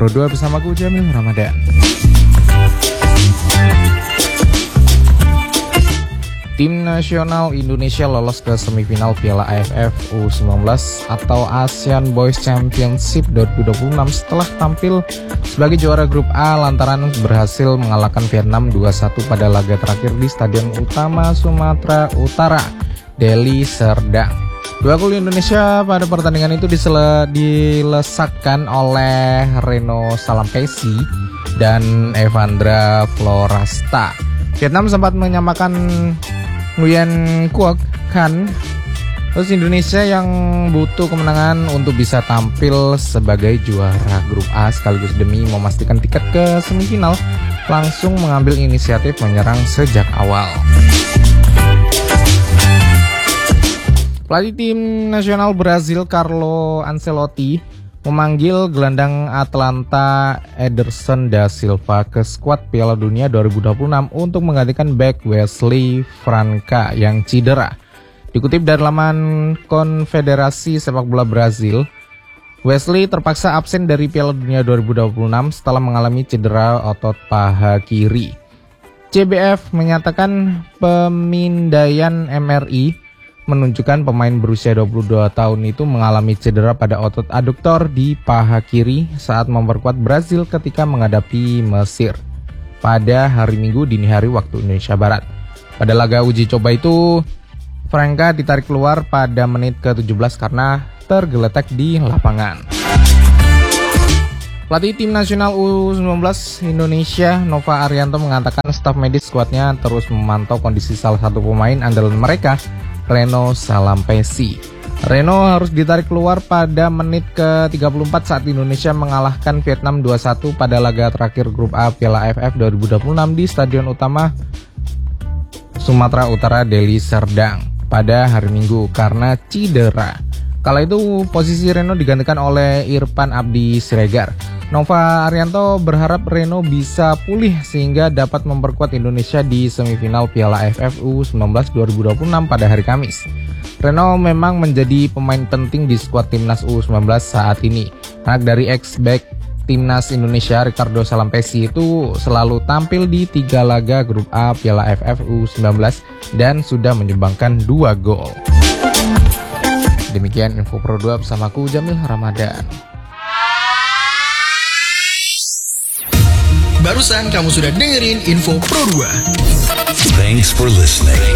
Pro 2 bersamaku Jamil Ramadan. Tim nasional Indonesia lolos ke semifinal Piala AFF U19 atau ASEAN Boys Championship 2026 setelah tampil sebagai juara grup A lantaran berhasil mengalahkan Vietnam 2-1 pada laga terakhir di Stadion Utama Sumatera Utara, Deli Serdang. Dua gol Indonesia pada pertandingan itu dilesakkan oleh Reno Salampesi dan Evandra Florasta. Vietnam sempat menyamakan Nguyen Quoc Kan. Terus Indonesia yang butuh kemenangan untuk bisa tampil sebagai juara grup A sekaligus demi memastikan tiket ke semifinal langsung mengambil inisiatif menyerang sejak awal. Pelatih tim nasional Brazil Carlo Ancelotti memanggil gelandang Atlanta Ederson da Silva ke skuad Piala Dunia 2026 untuk menggantikan bek Wesley Franca yang cedera. Dikutip dari laman Konfederasi Sepak Bola Brazil, Wesley terpaksa absen dari Piala Dunia 2026 setelah mengalami cedera otot paha kiri. CBF menyatakan pemindaian MRI menunjukkan pemain berusia 22 tahun itu mengalami cedera pada otot aduktor di paha kiri saat memperkuat Brazil ketika menghadapi Mesir pada hari Minggu dini hari waktu Indonesia Barat. Pada laga uji coba itu, Franca ditarik keluar pada menit ke-17 karena tergeletak di lapangan. Pelatih tim nasional U19 Indonesia Nova Arianto mengatakan staf medis skuadnya terus memantau kondisi salah satu pemain andalan mereka, Reno Salampesi. Reno harus ditarik keluar pada menit ke-34 saat Indonesia mengalahkan Vietnam 2-1 pada laga terakhir grup A Piala AFF 2026 di Stadion Utama Sumatera Utara Deli Serdang pada hari Minggu karena cedera. Kala itu posisi Reno digantikan oleh Irfan Abdi Siregar. Nova Arianto berharap Reno bisa pulih sehingga dapat memperkuat Indonesia di semifinal Piala AFF U19 2026 pada hari Kamis. Reno memang menjadi pemain penting di skuad timnas U19 saat ini. Anak dari ex-back timnas Indonesia Ricardo Salampesi itu selalu tampil di 3 laga grup A Piala AFF U19 dan sudah menyumbangkan 2 gol. Demikian info Pro 2 bersamaku Jamil Ramadan. Barusan kamu sudah dengerin info Pro 2. Thanks for listening.